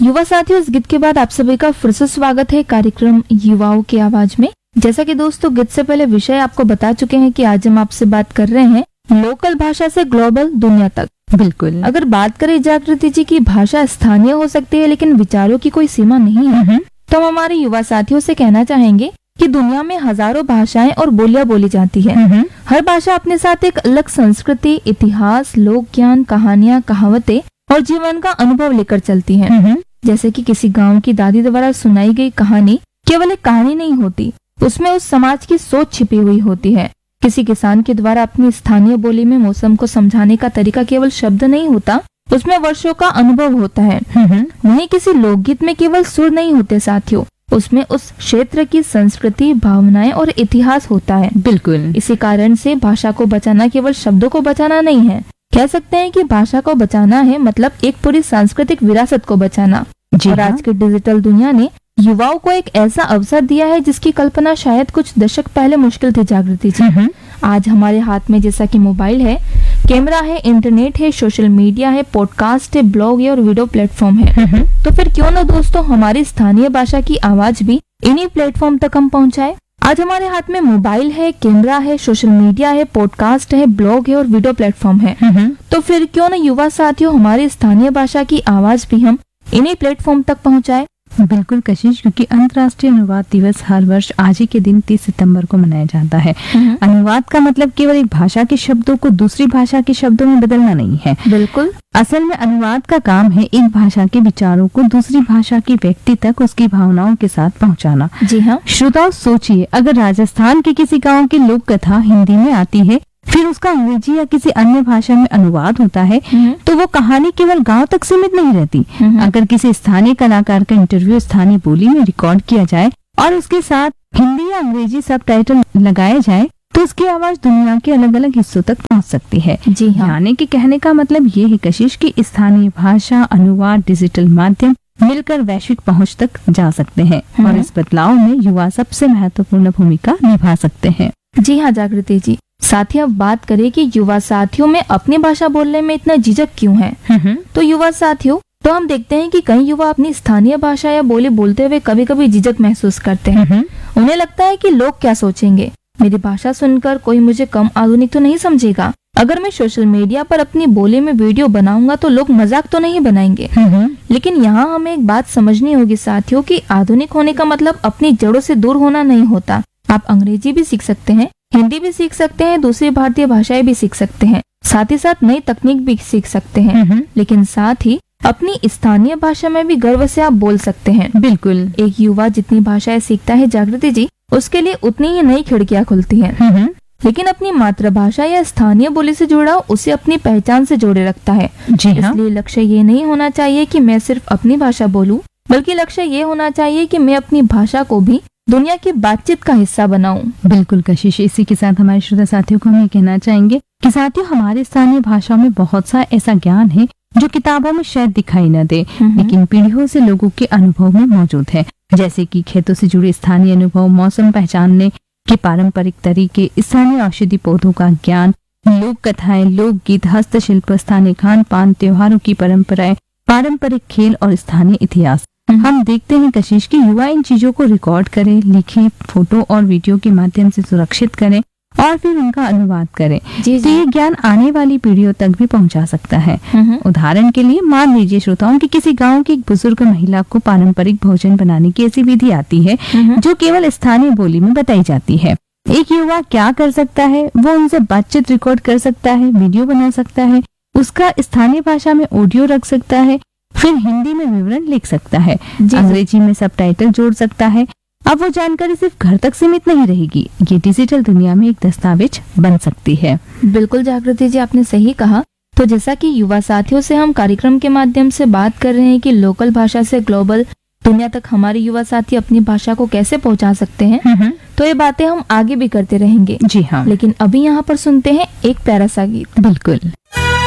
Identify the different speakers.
Speaker 1: युवा साथियों, इस गीत के बाद आप सभी का फिर से स्वागत है कार्यक्रम युवाओं की आवाज में। जैसा कि दोस्तों गीत से पहले विषय आपको बता चुके हैं कि आज हम आपसे बात कर रहे हैं लोकल भाषा से ग्लोबल दुनिया तक।
Speaker 2: बिल्कुल।
Speaker 1: अगर बात करें जागृति जी की भाषा स्थानीय हो सकती है लेकिन विचारों की कोई सीमा नहीं है, तो हम हमारे युवा साथियों से कहना चाहेंगे कि दुनिया में हजारों भाषाएं और बोलियां बोली जाती है। हर भाषा अपने साथ एक अलग संस्कृति, इतिहास, लोक ज्ञान, कहानियां, कहावतें और जीवन का अनुभव लेकर चलती है। जैसे कि किसी गांव की दादी द्वारा सुनाई गई कहानी केवल एक कहानी नहीं होती, उसमें उस समाज की सोच छिपी हुई होती है। किसी किसान के द्वारा अपनी स्थानीय बोली में मौसम को समझाने का तरीका केवल शब्द नहीं होता, उसमें वर्षों का अनुभव होता है। वहीं किसी लोकगीत में केवल सुर नहीं होते साथियों, उसमें उस क्षेत्र की संस्कृति, भावनाएं और इतिहास होता है।
Speaker 2: बिल्कुल।
Speaker 1: इसी कारण से भाषा को बचाना केवल शब्दों को बचाना नहीं है, कह सकते हैं कि भाषा को बचाना है मतलब एक पूरी सांस्कृतिक विरासत को बचाना। और आज की डिजिटल दुनिया ने युवाओं को एक ऐसा अवसर दिया है जिसकी कल्पना शायद कुछ दशक पहले मुश्किल थी। जागृति जी, आज हमारे हाथ में जैसा कि मोबाइल है, कैमरा है, इंटरनेट है, सोशल मीडिया है, पॉडकास्ट है, ब्लॉग है और वीडियो प्लेटफॉर्म है। तो फिर क्यों ना दोस्तों हमारी स्थानीय भाषा की आवाज भी इन्हीं प्लेटफॉर्म तक हम पहुंचाए। आज हमारे हाथ में मोबाइल है, कैमरा है, सोशल मीडिया है, पॉडकास्ट है, ब्लॉग है और वीडियो प्लेटफॉर्म है। तो फिर क्यों ना युवा साथियों हमारी स्थानीय भाषा की आवाज भी हम इन्हीं प्लेटफॉर्म तक पहुंचाए।
Speaker 2: बिल्कुल कशिश, क्योंकि अंतर्राष्ट्रीय अनुवाद दिवस हर वर्ष आज ही के दिन 30 सितंबर को मनाया जाता है। अनुवाद का मतलब केवल एक भाषा के शब्दों को दूसरी भाषा के शब्दों में बदलना नहीं है।
Speaker 1: बिल्कुल।
Speaker 2: असल में अनुवाद का काम है एक भाषा के विचारों को दूसरी भाषा के व्यक्ति तक उसकी भावनाओं के साथ पहुंचाना।
Speaker 1: जी हाँ।
Speaker 2: श्रोताओं सोचिए, अगर राजस्थान के किसी गाँव की लोक कथा हिंदी में आती है, फिर उसका अंग्रेजी या किसी अन्य भाषा में अनुवाद होता है, तो वो कहानी केवल गांव तक सीमित नहीं रहती। अगर किसी स्थानीय कलाकार का इंटरव्यू स्थानीय बोली में रिकॉर्ड किया जाए और उसके साथ हिंदी या अंग्रेजी सबटाइटल लगाए जाए, तो उसकी आवाज दुनिया के अलग अलग हिस्सों तक पहुंच सकती है।
Speaker 1: जी हाँ।
Speaker 2: यानी कि कहने का मतलब ये है कशिश की स्थानीय भाषा, अनुवाद, डिजिटल माध्यम मिलकर वैश्विक पहुंच तक जा सकते हैं और इस बदलाव में युवा सबसे महत्वपूर्ण भूमिका निभा सकते हैं।
Speaker 1: जी हाँ जागृति जी, साथ ही अब बात करें कि युवा साथियों में अपनी भाषा बोलने में इतना झिझक क्यों है। तो युवा साथियों, तो हम देखते हैं कि कई युवा अपनी स्थानीय भाषा या बोली बोलते हुए कभी कभी झिझक महसूस करते हैं। उन्हें लगता है कि लोग क्या सोचेंगे, मेरी भाषा सुनकर कोई मुझे कम आधुनिक तो नहीं समझेगा, अगर मैं सोशल मीडिया पर अपनी बोली में वीडियो बनाऊंगा तो लोग मजाक तो नहीं बनाएंगे। लेकिन यहाँ हमें एक बात समझनी होगी साथियों कि आधुनिक होने का मतलब अपनी जड़ों से दूर होना नहीं होता। आप अंग्रेजी भी सीख सकते हैं, हिंदी भी सीख सकते हैं, दूसरी भारतीय भाषाएं भी सीख सकते हैं, साथ ही साथ नई तकनीक भी सीख सकते हैं, लेकिन साथ ही अपनी स्थानीय भाषा में भी गर्व से आप बोल सकते हैं।
Speaker 2: बिल्कुल।
Speaker 1: एक युवा जितनी भाषाएं सीखता है जागृति जी, उसके लिए उतनी ही नई खिड़कियां खुलती हैं। लेकिन अपनी मातृभाषा या स्थानीय बोली से जुड़ा उसे अपनी पहचान से जोड़े रखता है।
Speaker 2: जी हाँ।
Speaker 1: इसलिए लक्ष्य ये नहीं होना चाहिए कि मैं सिर्फ अपनी भाषा बोलूं, बल्कि लक्ष्य ये होना चाहिए कि मैं अपनी भाषा को भी दुनिया की बातचीत का हिस्सा बनाऊं।
Speaker 2: बिल्कुल कशिश, इसी के साथ हमारे श्रोता साथियों को हम ये कहना चाहेंगे कि साथियों हमारे स्थानीय भाषा में बहुत सा ऐसा ज्ञान है जो किताबों में शायद दिखाई न दे, लेकिन पीढ़ियों से लोगों के अनुभव में मौजूद है। जैसे कि खेतों से जुड़े स्थानीय अनुभव, मौसम पहचानने के पारंपरिक तरीके, स्थानीय औषधि पौधों का ज्ञान, लोक कथाएं, लोकगीत, हस्तशिल्प, स्थानीय खान पान, त्योहारों की परंपराएं, पारंपरिक खेल और स्थानीय इतिहास। हम देखते हैं कशिश की युवा इन चीजों को रिकॉर्ड करें, लिखें, फोटो और वीडियो के माध्यम से सुरक्षित करें और फिर उनका अनुवाद करें। तो ये ज्ञान आने वाली पीढ़ियों तक भी पहुंचा सकता है। उदाहरण के लिए मान लीजिए श्रोताओं कि किसी गांव की एक बुजुर्ग महिला को पारंपरिक भोजन बनाने की ऐसी विधि आती है जो केवल स्थानीय बोली में बताई जाती है। एक युवा क्या कर सकता है, वो उनसे बातचीत रिकॉर्ड कर सकता है, वीडियो बना सकता है, उसका स्थानीय भाषा में ऑडियो रख सकता है, फिर हिंदी में विवरण लिख सकता है, अंग्रेजी में सबटाइटल जोड़ सकता है। अब वो जानकारी सिर्फ घर तक सीमित नहीं रहेगी, ये डिजिटल दुनिया में एक दस्तावेज बन सकती है।
Speaker 1: बिल्कुल जागृति जी, आपने सही कहा। तो जैसा कि युवा साथियों से हम कार्यक्रम के माध्यम से बात कर रहे हैं कि लोकल भाषा से ग्लोबल दुनिया तक हमारे युवा साथी अपनी भाषा को कैसे पहुंचा सकते हैं, तो ये बातें हम आगे भी करते रहेंगे।
Speaker 2: जी हाँ।
Speaker 1: लेकिन अभी यहाँ पर सुनते हैं एक प्यारा सा गीत।
Speaker 2: बिल्कुल।